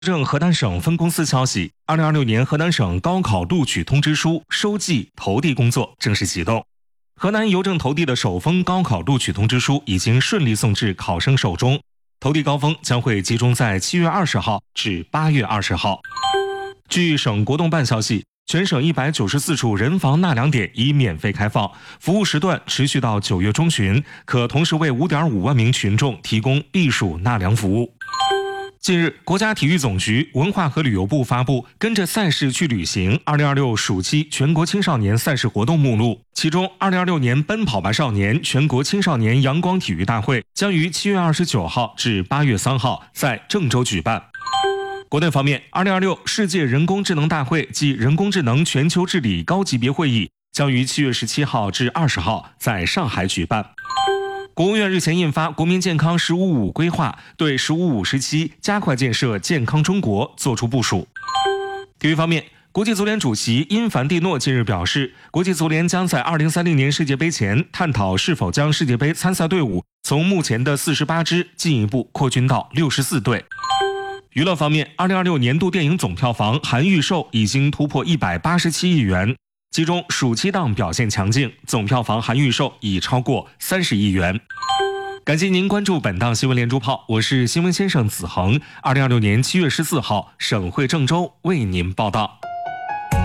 证河南省分公司消息，2026年河南省高考录取通知书收寄投递工作正式启动。河南邮政投递的首封高考录取通知书已经顺利送至考生手中，投递高峰将会集中在7月20号至8月20号。据省国动办消息，全省194处人防纳凉点已免费开放，服务时段持续到9月中旬，可同时为5.5万名群众提供避暑纳凉服务。近日，国家体育总局、文化和旅游部发布跟着赛事去旅行2026暑期全国青少年赛事活动目录，其中2026年奔跑吧少年全国青少年阳光体育大会将于7月29号至8月3号在郑州举办。国内方面，2026世界人工智能大会暨人工智能全球治理高级别会议将于7月17号至20号在上海举办。国务院日前印发《国民健康“十五五”规划》，对“十五五”时期加快建设健康中国作出部署。体育方面，国际足联主席因凡蒂诺近日表示，国际足联将在2030年世界杯前探讨是否将世界杯参赛队伍从目前的48支进一步扩军到64队。娱乐方面，2026年度电影总票房含预售已经突破187亿元。其中暑期档表现强劲，总票房含预售已超过30亿元。感谢您关注本档新闻连珠炮，我是新闻先生子恒。2026年7月14号，省会郑州为您报道。